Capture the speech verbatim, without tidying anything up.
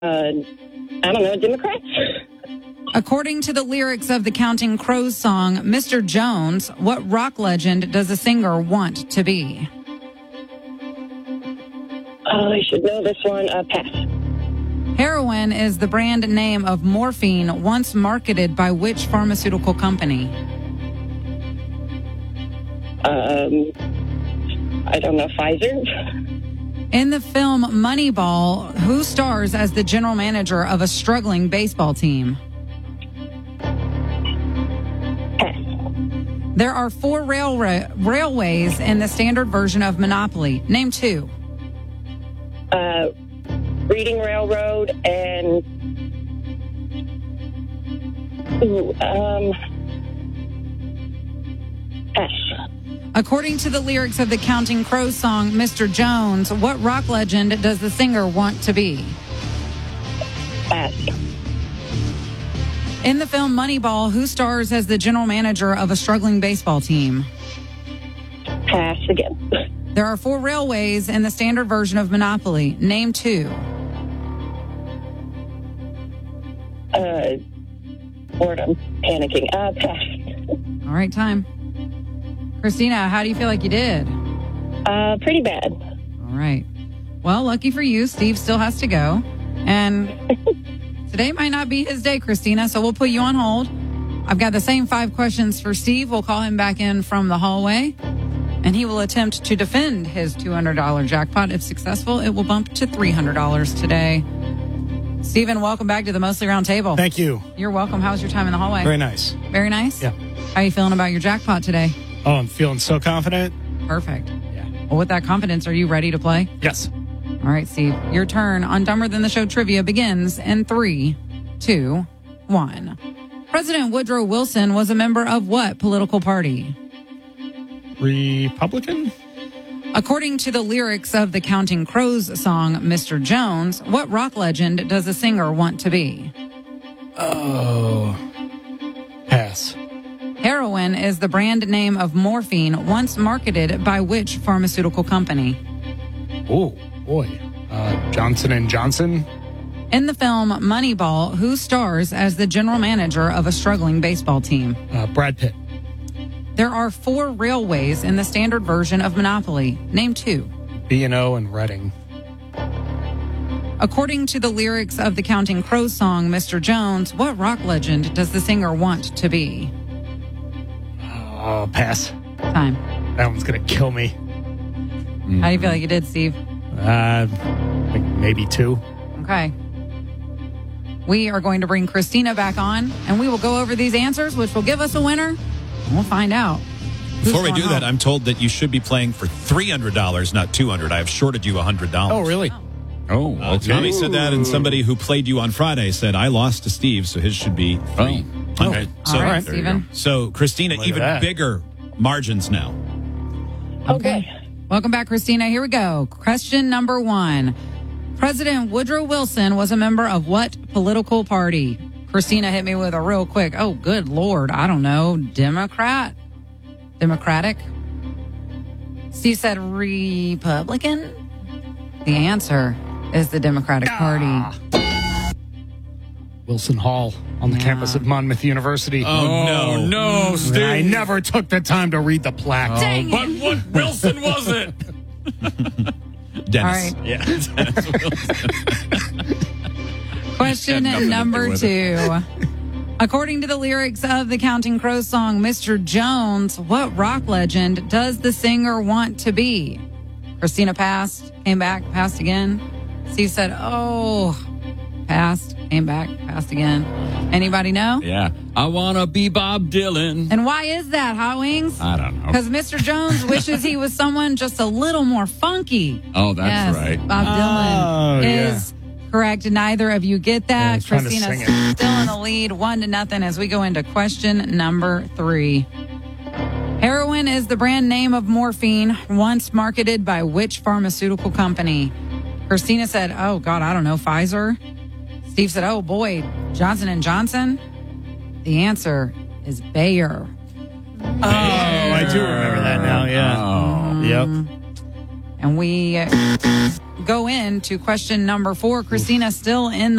I don't know, Democrats? According to the lyrics of the Counting Crows song, Mister Jones, what rock legend does the singer want to be? Oh, I should know this one. Uh, pass. Heroin is the brand name of morphine once marketed by which pharmaceutical company? Um, I don't know, Pfizer? In the film Moneyball, who stars as the general manager of a struggling baseball team? Pass. There are four railra- railways in the standard version of Monopoly. Name two. Uh, Reading Railroad and... Ooh, um... Pass. According to the lyrics of the Counting Crows song, Mister Jones, what rock legend does the singer want to be? Pass. In the film Moneyball, who stars as the general manager of a struggling baseball team? Pass again. There are four railways in the standard version of Monopoly. Name two. Uh, Lord, I'm panicking. Uh, pass. All right, time. Christina, how do you feel like you did? Uh, pretty bad. All right. Well, lucky for you, Steve still has to go. And today might not be his day, Christina, so we'll put you on hold. I've got the same five questions for Steve. We'll call him back in from the hallway, and he will attempt to defend his two hundred dollars jackpot. If successful, it will bump to three hundred dollars today. Stephen, welcome back to the Mostly Round Table. Thank you. You're welcome. How was your time in the hallway? Very nice. Very nice? Yeah. How are you feeling about your jackpot today? Oh, I'm feeling so confident. Perfect. Yeah. Well, with that confidence, are you ready to play? Yes. All right, Steve. Your turn on Dumber Than the Show trivia begins in three, two, one. President Woodrow Wilson was a member of what political party? Republican? According to the lyrics of the Counting Crows song, Mister Jones, what rock legend does the singer want to be? Oh. Pass. Heroin is the brand name of morphine once marketed by which pharmaceutical company? Oh, boy. Uh, Johnson and Johnson? In the film Moneyball, who stars as the general manager of a struggling baseball team? Uh, Brad Pitt. There are four railways in the standard version of Monopoly. Name two. B and O and Reading. According to the lyrics of the Counting Crows song, Mister Jones, what rock legend does the singer want to be? Oh, pass. Time. That one's going to kill me. How do you feel like you did, Steve? Uh, like maybe two. Okay. We are going to bring Christina back on, and we will go over these answers, which will give us a winner. And we'll find out. Before we Who's do going that, home. I'm told that you should be playing for three hundred dollars, not two hundred dollars. I have shorted you one hundred dollars. Oh, really? Oh, Uh, okay. Tommy said that, and somebody who played you on Friday said, I lost to Steve, so his should be three hundred. All So, right, there you Stephen. so, Christina, Look at even that. bigger margins now. Okay. Welcome back, Christina. Here we go. Question number one. President Woodrow Wilson was a member of what political party? Christina hit me with a real quick, oh, good Lord, I don't know, Democrat? Democratic? Steve said Republican? The answer is the Democratic Party. Wilson Hall on the Yeah. campus of Monmouth University. Oh, no. no, Steve. I never took the time to read the plaque. Dang But it. what Wilson was it? Dennis. All right. Yeah. Dennis Wilson. Question Had nothing to number do with two. According to the lyrics of the Counting Crows song, Mister Jones, what rock legend does the singer want to be? Christina passed, came back, passed again. Steve said, oh, passed, came back, passed again. Anybody know? Yeah. I want to be Bob Dylan. And why is that, Hot Wings? I don't know. Because Mister Jones wishes he was someone just a little more funky. Oh, that's yes, right. Bob Dylan Oh, yeah. is correct. Neither of you get Yeah, I that. was trying to Christina's sing it. still in the lead, one to nothing, as we go into question number three. Heroin is the brand name of morphine once marketed by which pharmaceutical company? Christina said, oh, God, I don't know, Pfizer. Steve said, oh, boy, Johnson and Johnson. The answer is Bayer. Oh, I do remember that now, yeah. Oh. Yep. And we go into question number four. Christina still in the